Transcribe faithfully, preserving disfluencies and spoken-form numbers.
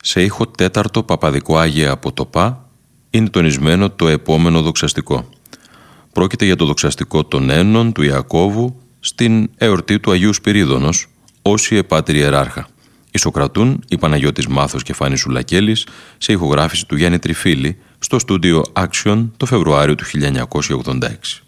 Σε ήχο τέταρτο παπαδικό Άγια από το ΠΑ είναι τονισμένο το επόμενο δοξαστικό. Πρόκειται για το δοξαστικό των Ένων του Ιακώβου στην εορτή του Αγίου Σπυρίδωνος, όσοι επάτρι ιεράρχα. Ισοκρατούν η Παναγιώτης Μάθος και Φάνης Σουλακέλης σε ηχογράφηση του Γιάννη Τριφίλη στο στούντιο Action το Φεβρουάριο του χίλια εννιακόσια ογδόντα έξι.